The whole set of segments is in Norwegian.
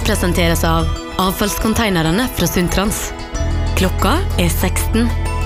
presenteres av avfallskonteinerne fra Sundtrans. Klokka 16.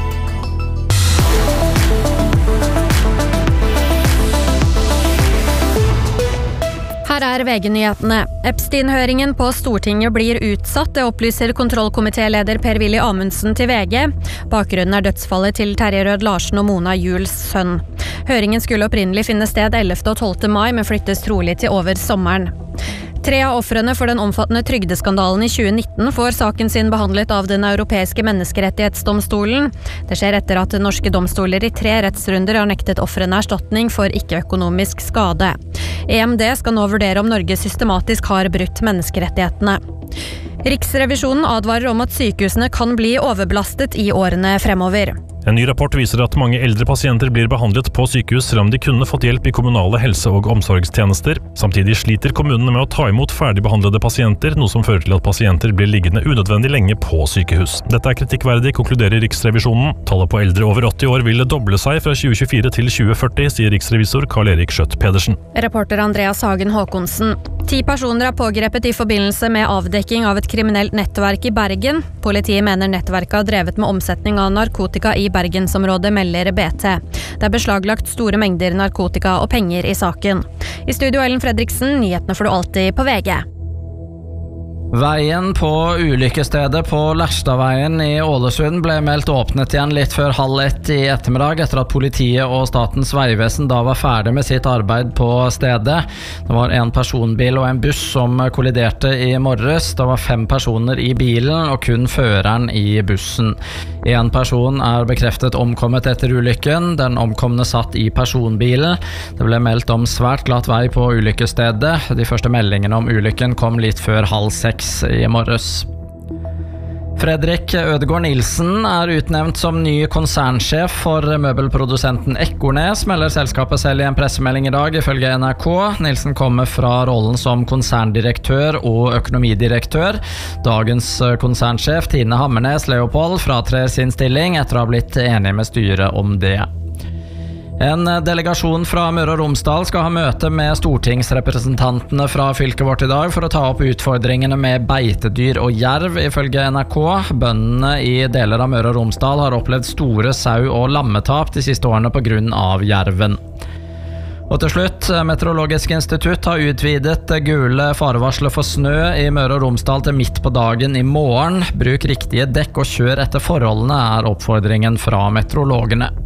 Her VG-nyhetene. Epstein-høringen på Stortinget blir utsatt, det opplyser kontrollkomitéleder Per-Willy Amundsen til VG. Bakgrunnen dødsfallet til Terje Rød Larsen og Mona Juels sønn. Høringen skulle opprinnelig finne sted 11. og 12. mai, men flyttes trolig til over sommeren. 3 av ofrene for den omfattende trygdeskandalen i 2019 får saken sin behandlet av den europeiske menneskerettighetsdomstolen. Det skjer etter at norske domstoler i 3 rettsrunder har nektet ofrene erstatning for ikke-økonomisk skade. EMD skal nå vurdere om Norge systematisk har brutt menneskerettighetene. Riksrevisjonen advarer om at sykehusene kan bli overbelastet i årene fremover. En ny rapport viser at mange eldre pasienter blir behandlet på sykehus selv om de kunne fått hjelp i kommunale helse- og omsorgstjenester. Samtidig sliter kommunene med å ta imot ferdigbehandlede pasienter, noe som fører til at pasienter blir liggende unødvendig lenge på sykehus. Dette er kritikkverdig, konkluderer Riksrevisjonen. Tallet på eldre over 80 år vil doble seg fra 2024 til 2040, sier riksrevisor Karl-Erik Skjøtt Pedersen. Reporter Andreas Hagen Håkonsen. 10 personer er pågrepet i forbindelse med avdekking av et kriminelt nettverk i Bergen. Politiet mener nettverket har drevet med omsetning av narkotika i Bergensområdet, melder BT. Det er beslaglagt store mengder narkotika og penger i saken. I studio Ellen Fredriksen, nyhetene får du alltid på VG. Veien på ulykkestedet på Lærstadveien i Ålesund ble meldt åpnet igjen litt før 12:30 i ettermiddag etter at politiet og Statens vegvesen da var ferdig med sitt arbeid på stedet. Det var en personbil og en buss som kolliderte i morges. Det var 5 personer i bilen og kun føreren i bussen. En person er bekreftet omkommet etter ulykken. Den omkomne satt i personbilen. Det ble meldt om svært glatt vei på ulykkestedet. De første meldingene om ulykken kom litt før 5:30 i morges. Fredrik Ødegård Nilsen er utnevnt som ny konsernsjef for møbelprodusenten Ekornes, melder selskapet selv i en pressemelding i dag, ifølge NRK. Nilsen kommer fra rollen som konserndirektør og økonomidirektør. Dagens konsernsjef, Tine Hammernes Leopold, fratrer sin stilling etter å ha blitt enig med styret om det. En delegasjon fra Møre og Romsdal skal ha møte med stortingsrepresentantene fra fylket vårt i dag for å ta opp utfordringene med beitedyr og jerv, ifølge NRK. Bøndene i deler av Møre og Romsdal har opplevd store sau- og lammetap de siste årene på grunn av jerven. Og til slutt, Meteorologisk institutt har utvidet gule farevarsler for snø i Møre og Romsdal til midt på dagen i morgen. Bruk riktige dekk og kjør etter forholdene, er oppfordringen fra meteorologene.